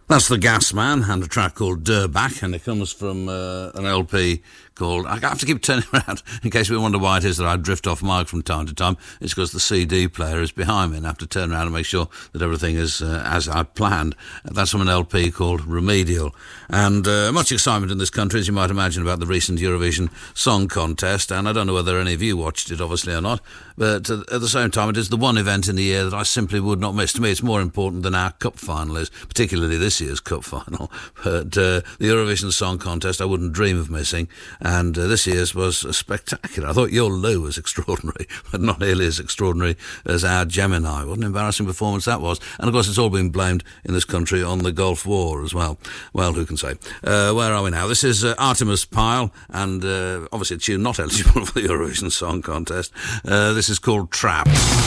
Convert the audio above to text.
That's the Gas Man and a track called Durback, and it comes from an LP called... I have to keep turning around in case we wonder why it is that I drift off mic from time to time. It's because the CD player is behind me and I have to turn around and make sure that everything is as I planned. That's from an LP called Remedial. And much excitement in this country, as you might imagine, about the recent Eurovision Song Contest, and I don't know whether any of you watched it, obviously, or not, but at the same time, it is the one event in the year that I simply would not miss. To me, it's more important than our cup final is, particularly this year's cup final. But the Eurovision Song Contest I wouldn't dream of missing, and this year's was spectacular. I thought your Lou was extraordinary, but not nearly as extraordinary as our Gemini. What an embarrassing performance that was. And of course it's all been blamed in this country on the Gulf War as well. Well, who can say? Where are we now? This is Artemis Pyle, and obviously a tune not eligible for the Eurovision Song Contest. This is called Trapped.